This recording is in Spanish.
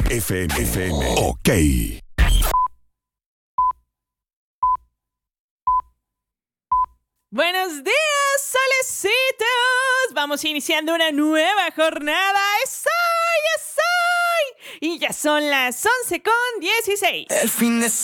FM. Ok. Buenos días, solecitos. Vamos iniciando una nueva jornada. ¡Esoy! Y ya son las 11:16. El fin de semana.